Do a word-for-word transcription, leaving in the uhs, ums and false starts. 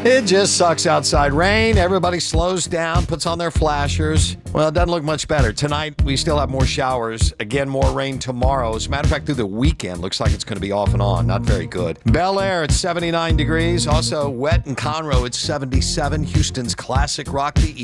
It just sucks outside. Rain, everybody slows down, puts on their flashers. Well, it doesn't look much better. Tonight, we still have more showers. Again, more rain tomorrow. As a matter of fact, through the weekend, looks like it's going to be off and on. Not very good. Bel Air, it's seventy-nine degrees. Also, wet in Conroe, it's seventy-seven. Houston's classic rock, the